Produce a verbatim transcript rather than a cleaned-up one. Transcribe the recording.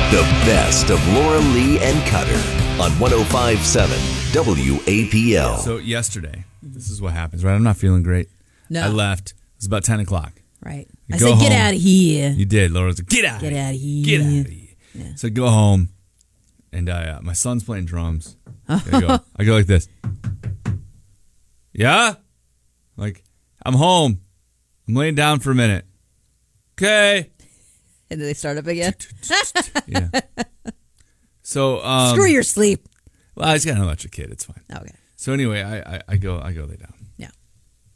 The best of Laura Lee and Cutter on one oh five point seven W A P L. So yesterday, this is what happens, right? I'm not feeling great. No. I left. It was about ten o'clock. Right. I I go said, get home. out of here. You did. Laura was like, get out Get of here. out of here. Get out of here. Yeah. So I go home, and I, uh, my son's playing drums. I go, I go like this. Yeah? Like, I'm home. I'm laying down for a minute. Okay. And then they start up again. Yeah. So, um, Screw your sleep. well, I just got an electric kid. It's fine. Okay. So anyway, I, I, I go I go lay down.